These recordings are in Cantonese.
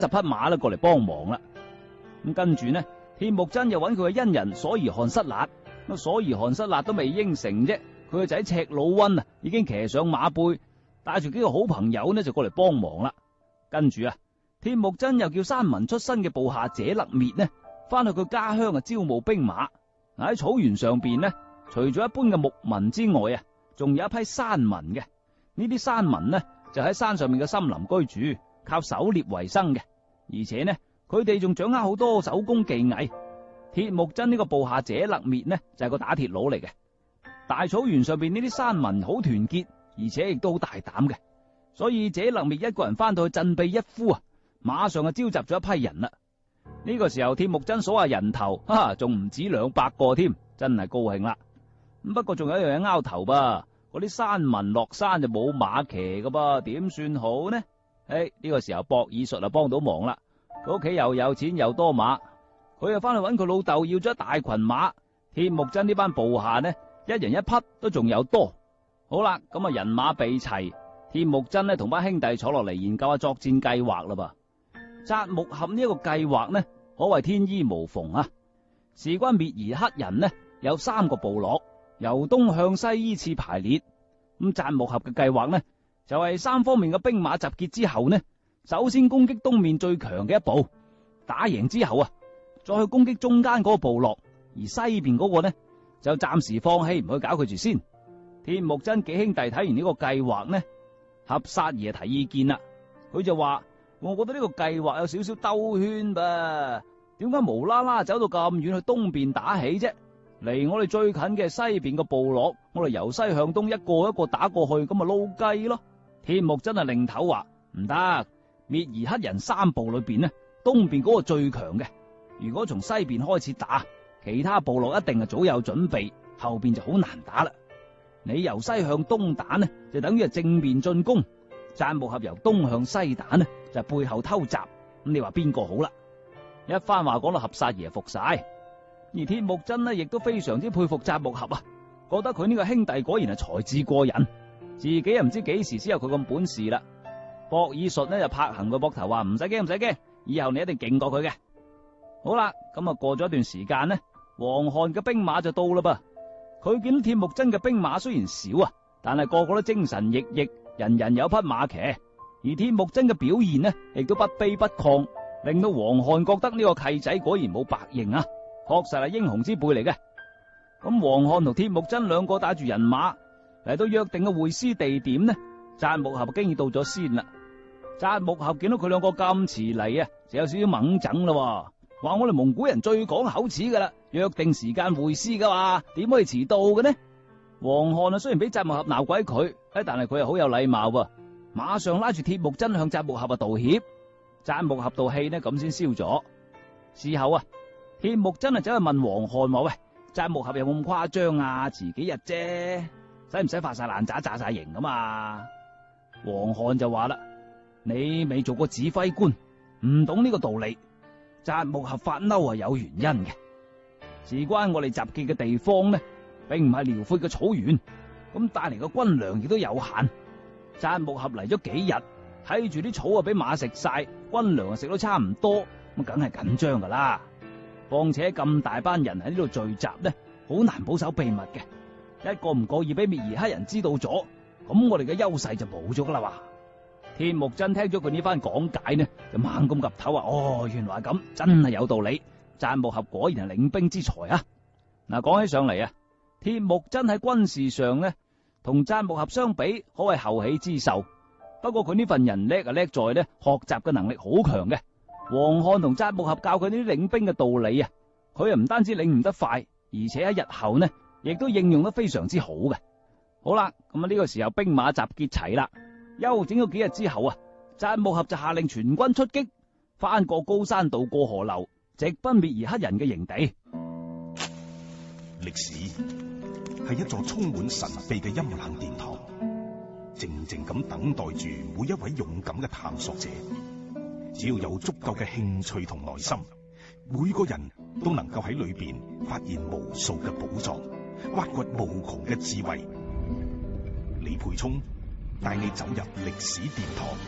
10匹馬咧過嚟幫忙啦。咁跟住呢，鐵木真又揾佢嘅恩人所兒汗失辣，咁所兒汗失辣都未應承啫，佢個仔赤魯溫啊已經騎上馬背，帶住幾個好朋友呢就過嚟幫忙啦。跟住啊，鐵木真又叫山民出身嘅部下者勒滅呢，翻去佢家鄉啊招募兵馬。喺草原上邊呢，除咗一般嘅牧民之外啊，仲有一批山民嘅。呢啲山民呢就喺山上面嘅森林居住，靠狩獵為生嘅，而且呢佢哋仲掌握好多手工技藝。鐵木真呢個部下者勒滅呢就係個打鐵佬嚟嘅。大草原上邊呢啲山民好團結，而且亦都好大膽嘅，所以者勒滅一個人翻到去振臂一呼啊，馬上就召集咗一批人啦。呢個時候鐵木真數下人頭，仲唔止200個添，真係高興啦。不過仲有一樣嘢拗頭噃，嗰啲山民落山就冇馬騎噶噃，點算好呢？呢個時候博爾術啊幫到忙啦，佢屋企又有錢又多馬，佢又翻去揾佢老豆要咗一大群馬。鐵木真呢班部下呢，一人一匹都仲有多。好啦，咁啊人馬備齊，鐵木真呢同班兄弟坐落嚟研究下作戰計劃啦噃。扎木合呢一個計劃呢，可謂天衣無縫啊！事關滅兒黑人呢，有3個部落，由東向西依次排列。咁扎木合嘅計劃呢，就係3方面嘅兵馬集結之後呢，首先攻擊東面最強嘅一部，打贏之後啊，再去攻擊中間嗰個部落，而西邊嗰個呢，就暫時放棄，唔去搞佢住先。鐵木真幾兄弟睇完呢個計劃呢，合薩爺提意見啦，佢就話：我覺得呢個計劃有少少兜圈噃，點解無啦啦走到咁遠去東邊打起啫？離我哋最近嘅西邊嘅部落，我哋由西向東一個一個打過去，咁咪撈雞咯。鐵木真係擰頭話：唔得，滅兒黑人3部裏邊呢，東邊嗰個最強嘅，如果從西邊開始打，其他部落一定係早有準備，後邊就好難打啦。你由西向東打呢，就等於係正面進攻；扎木合由東向西打呢，就係背後偷襲。咁你話邊個好啦？一番話講到合薩爺服晒。而鐵木真呢，亦都非常之佩服扎木合啊，覺得佢呢個兄弟果然係才智過人，自己又唔知幾時先有佢咁本事啦。博爾術呢就拍行個膊頭話：唔使驚，唔使驚，以後你一定勁過佢嘅。好啦，咁啊過咗一段時間呢，王翰嘅兵馬就到啦噃。佢見到鐵木真嘅兵馬雖然少啊，但係個個都精神奕奕，人人有匹馬騎。而鐵木真嘅表現呢，亦都不卑不亢，令到王翰覺得呢個契仔果然冇白認啊，確實係英雄之輩嚟嘅。咁王翰同鐵木真兩個帶住人馬嚟到約定嘅會師地點呢，扎木合經已到咗先啦。扎木合見到佢兩個咁遲嚟啊，就有少少猛整啦，話我哋蒙古人最講口齒噶啦，約定時間會師噶嘛，點可以遲到嘅呢？王翰啊，雖然俾扎木合鬧鬼佢，但係佢又好有禮貌喎，馬上拉住鐵木真向扎木合道歉。扎木合道氣呢咁先消咗。事後啊，鐵木真啊走去問王翰話：喂，扎木合有冇咁誇張啊？遲幾日啫，使唔使發晒爛渣炸晒型噶嘛？王翰就話啦：你未做過指揮官，唔懂呢個道理。扎木合發嬲係有原因嘅，事關我哋集結嘅地方呢，並唔係遼闊嘅草原，咁帶嚟嘅軍糧亦都有限。扎木合嚟咗幾日，睇住啲草啊俾馬食晒，軍糧啊食到差唔多，咁梗係緊張噶啦。況且咁大班人喺呢度聚集呢，好難保守秘密嘅，一個唔覺意俾滅兒黑人知道咗，咁我哋嘅優勢就冇咗噶啦。鐵木真聽咗佢呢番講解呢，就猛咁岌頭話：哦，原來咁，真係有道理。扎木合果然係領兵之才啊！嗱，講起上嚟啊，鐵木真喺軍事上呢，同扎木合相比，可謂後起之秀。不過佢呢份人叻啊，叻在呢學習嘅能力好強嘅。王翰同扎木合教佢呢啲領兵嘅道理啊，佢啊唔單止領悟得快，而且喺日後呢，亦都應用得非常之好嘅。好啦，咁啊呢個時候兵馬集結齊啦。休整咗幾日之後啊，扎木合就下令全軍出擊，翻過高山渡過河流，直奔滅兒黑人嘅營地。 歷史係一座充滿神秘嘅陰冷殿堂，靜靜咁等待住每一位勇敢嘅探索者。只要有足夠嘅興趣同耐心，每個人都能夠喺裏邊發現無數嘅寶藏，挖掘無窮嘅智慧。李培聰帶你走入歷史殿堂，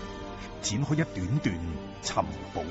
展開一段段尋寶